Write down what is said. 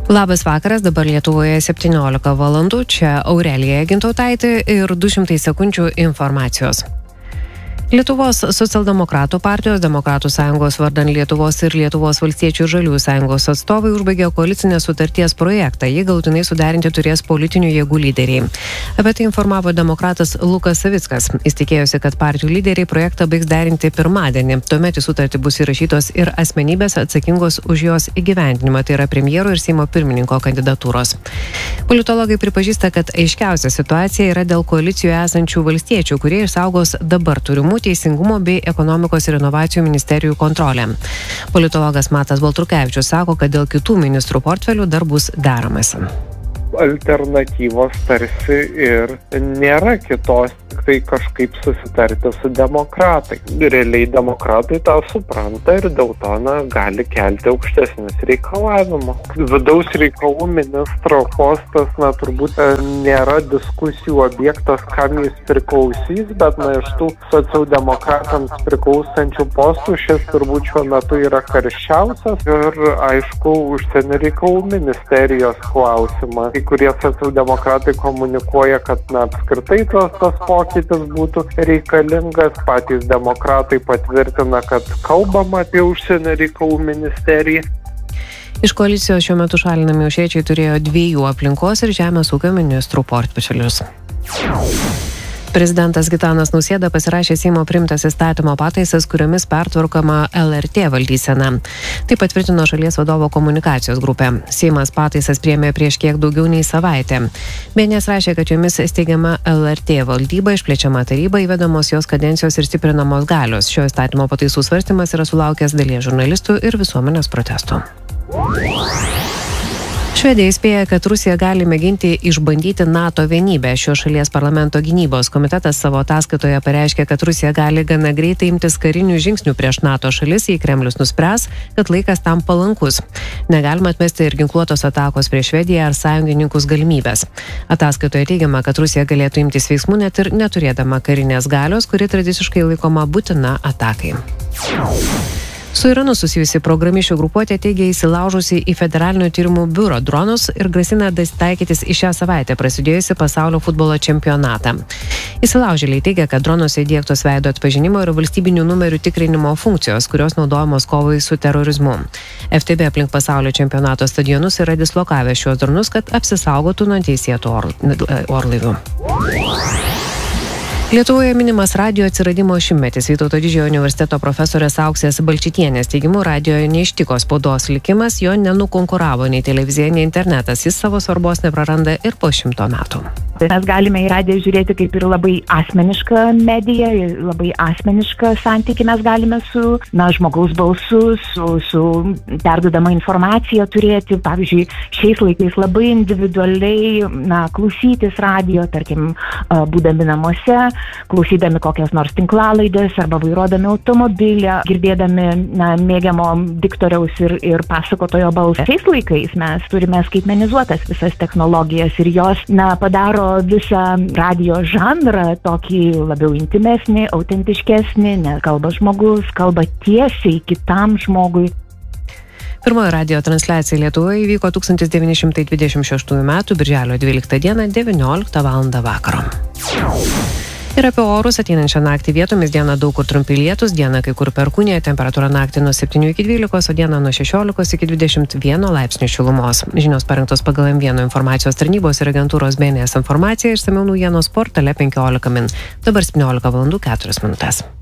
Labas vakaras, dabar Lietuvoje 17 valandų, čia Aurelija Gintautaitė ir 200 sekundžių informacijos. Lietuvos socialdemokratų partijos, Demokratų sąjungos vardan Lietuvos ir Lietuvos valstiečių žaliųjų sąjungos atstovai užbaigė koalicinės sutarties projektą. Jį galutinai suderinti turės politinių jėgų lyderiai. Apie tai informavo demokratas Lukas Savickas. Jis tikėjosi, kad partijų lyderiai projektą baigs derinti pirmadienį. Tuomet į sutartį bus įrašytos ir asmenybės atsakingos už jos įgyvendinimą, tai yra premjero ir Seimo pirmininko kandidatūros. Politologai pripažįsta, kad aiškiausia situacija yra dėl koalicijoje esančių valstiečių, kurie išsaugos dabar turimų teisingumo bei ekonomikos ir inovacijų ministerijų kontrolę. Politologas Matas Baltrukevičius sako, kad dėl kitų ministrų portfelių dar bus deramasi. Alternatyvos tarsi ir nėra kitos, tik tai kažkaip susitarti su demokratai. Realiai demokratai tą supranta ir dėl to gali kelti aukštesnius reikalavimus. Vidaus reikalų ministro postas, turbūt nėra diskusijų objektas, kam jis priklausys, bet iš tų socialdemokratams priklausančių postų šis turbūt šiuo metu yra karščiausias ir aišku, užsienio reikalų ministerijos klausimas. Kurie socialdemokratai komunikuoja, kad apskritai tas pokytis būtų reikalingas. Patys demokratai patvirtina, kad kalbama apie užsienio reikalų ministeriją. Iš koalicijos šiuo metu šalinami Aušriečiai turėjo 2 aplinkos ir žemės ūkio ministrų portfelius. Prezidentas Gitanas Nausėda pasirašė Seimo priimtas įstatymo pataisas, kuriomis pertvarkoma LRT valdysena. Tai patvirtino šalies vadovo komunikacijos grupė. Seimas pataisas priėmė prieš kiek daugiau nei savaitę. BNS rašė, kad jomis steigiama LRT valdyba, išplečiama taryba, įvedamos jos kadencijos ir stiprinamos galios. Šio įstatymo pataisų svarstymas yra sulaukęs dalies žurnalistų ir visuomenės protestų. Švedija įspėja, kad Rusija gali mėginti išbandyti NATO vienybę. Šios šalies parlamento gynybos komitetas savo ataskaitoje pareiškė, kad Rusija gali gana greitai imtis karinių žingsnių prieš NATO šalis, jei Kremlius nuspręs, kad laikas tam palankus. Negalima atmesti ir ginkluotos atakos prieš Švediją ar sąjungininkus galimybės. Ataskaitoje teigiama, kad Rusija galėtų imtis veiksmų net ir neturėdama karinės galios, kuri tradiciškai laikoma būtina atakai. Su Iranu susijusi programišių grupuotė teigia įsilaužusi į Federalinio tyrimų biuro dronus ir grasina taikytis į šią savaitę prasidėjusi pasaulio futbolo čempionatą. Įsilaužėliai teigia, kad dronuose įdiegtos veido atpažinimo ir valstybinių numerių tikrinimo funkcijos, kurios naudojamos kovai su terorizmu. FTB aplink pasaulio čempionato stadionus yra dislokavę šios dronus, kad apsisaugotų nuo teisėtų orlaivių. Lietuvoje minimas radijo atsiradimo 100-metis. Vytauto Didžiojo universiteto profesorės Auksės Balčytienės teigimu, radijoje neištiko spaudos likimas, jo nenukonkuravo nei televizija, nei internetas. Jis savo svarbos nepraranda ir po 100 metų. Mes galime į radiją žiūrėti kaip ir labai asmenišką mediją, labai asmenišką santykį mes galime su žmogaus balsu, su perdodama informacija turėti. Pavyzdžiui, šiais laikais labai individualiai klausytis radijo, tarkim, būdami namuose, klausydami kokias nors tinklalaidės arba vairuodami automobilį, girdėdami mėgiamo diktoriaus ir pasakotojo balsą. Šiais laikais mes turime skaitmenizuotas visas technologijas ir jos padaro visą radijo žanrą tokį labiau intimesnį, autentiškesnį, nes kalba žmogus, kalba tiesiai kitam žmogui. Pirmoji radijo transliacija Lietuvoje įvyko 1926 m. birželio 12 d. 19 val. Vakaro. Ir apie orus ateinančią naktį vietomis dieną daug kur trumpi lietūs, dieną kai kur perkūnija, temperatūra naktį nuo 7 iki 12, o dieną nuo 16 iki 21 laipsnių šilumos. Žinios parengtos pagal M1 informacijos tarnybos ir agentūros BNS informaciją, išsamiau naujienos portale 15 min. Dabar 17 val. 4 minutės.